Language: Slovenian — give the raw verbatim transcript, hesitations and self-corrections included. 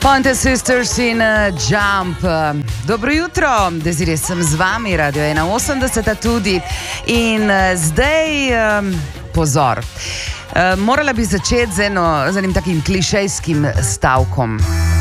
Pointer Sisters in uh, Jump. Dobro jutro, Desiree sem z vami, Radio ena osemdeset tudi. In uh, zdaj, um, pozor, uh, morala bi začeti z, eno, z enim takim klišejskim stavkom.